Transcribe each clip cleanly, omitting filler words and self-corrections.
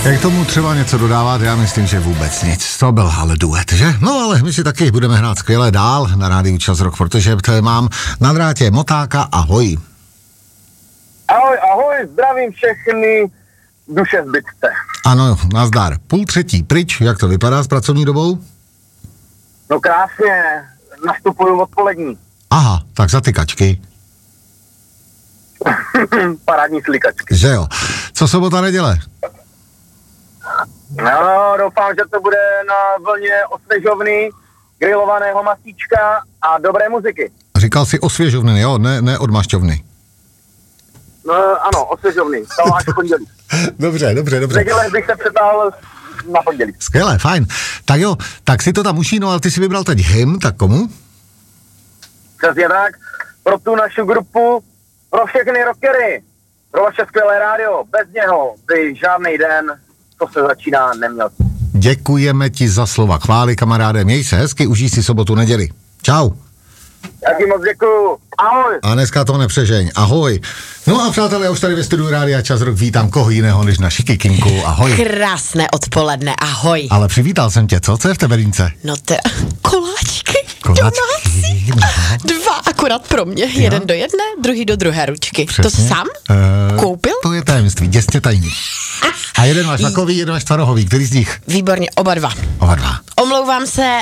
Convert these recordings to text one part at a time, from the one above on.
Jak tomu třeba něco dodávat, já myslím, že vůbec nic. To byl ale duet, že? No ale my si taky budeme hrát skvěle dál na rádiu Čas Rock, protože mám na drátě Motáka. Ahoj. Ahoj, ahoj, zdravím všechny duše zbytce. Ano, nazdar. 2:30 pryč, jak to vypadá s pracovní dobou? No krásně, nastupuju odpolední. Aha, tak zatykačky. Parádní slikačky. Že jo. Co sobota, neděle? No, doufám, že to bude na vlně osvěžovny, grilovaného masíčka a dobré muziky. Říkal jsi osvěžovny, jo? Ne odmašťovny. No, ano, osvěžovny, to až v pondělí. Dobře. Neděle bych se přetáhl na pondělí. Skvěle, fajn. Tak jo, tak si to tam uší, ale ty si vybral teď hymn, tak komu? Přesně tak, pro tu naši grupu, pro všechny rockery, pro vaše skvělé rádio, bez něho by žádný den, co se začíná, neměl. Děkujeme ti za slova chvály, kamaráde, měj se hezky, užij si sobotu, neděli. Čau. Taky moc děkuju. Ahoj. A dneska to nepřežeň. Ahoj. No a přátelé, já už tady ve studiu Rádia Čas Rock vítám koho jiného než naši Kikinku. Ahoj. Krásné odpoledne, ahoj. Ale přivítal jsem tě, co je v teberince? No koláčky. Koláčky. Domácí. 2 akorát pro mě. Jeden do jedné, druhý do druhé ručky. Přesně. To sám koupil? To je tajemství, děsně tajný. A jeden máš takový, jeden máš tvarohový. Který z nich? Výborně, oba dva. Omlouvám se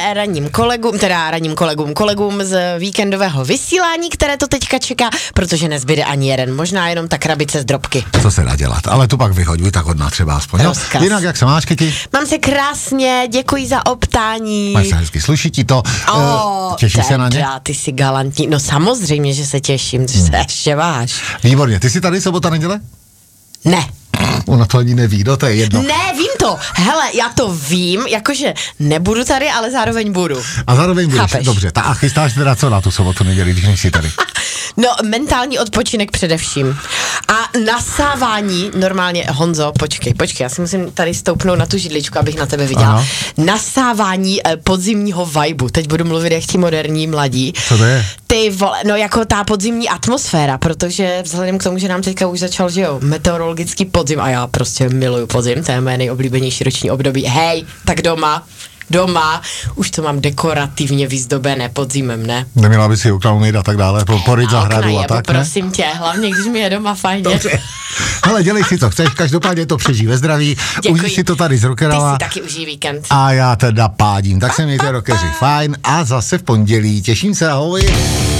ranním kolegům z víkendového vysílání, které to teďka čeká, protože nezbyde ani jeden, možná jenom ta krabice z drobky. Co se dá dělat, ale tu pak vyhoď, tak hodná třeba aspoň. Jinak jak se máš, Kiki? Mám se krásně, děkuji za optání. Máš se hezky, sluší ti to, těšíš se na ně? Ty jsi galantní, no samozřejmě, že se těším, že se ještě máš. Výborně, ty jsi tady sobota, neděle? Ne. Ona to ani neví, to je jedno. Ne, vím to. Hele, já to vím, jakože nebudu tady, ale zároveň budu. A zároveň budeš, chápeš? Dobře. A chystáš teda co na tu sobotu, neděli, když nejsi tady? No, mentální odpočinek především. A nasávání, normálně, Honzo, počkej, já si musím tady stoupnout na tu židličku, abych na tebe viděla. Ano. Nasávání podzimního vibu. Teď budu mluvit jak ti moderní mladí. Co to je? Ty vole, no jako ta podzimní atmosféra, protože vzhledem k tomu, že nám teďka už začal, že jo, meteorologický podzim a já prostě miluju podzim, to je moje nejoblíbenější roční období. Hej, tak doma, už to mám dekorativně vyzdobené podzimem, ne? Neměla by si okna umýt a tak dále, poryt zahradu a tak, ne? Prosím tě, hlavně když mi je doma fajně. Dobře. Hele, dělej si, co chceš, každopádně to přežij ve zdraví, užij si to tady z rockerama. Ty si taky užij víkend. A já teda pádím, tak se mějte rockeři, fajn, a zase v pondělí, těším se, ahoj.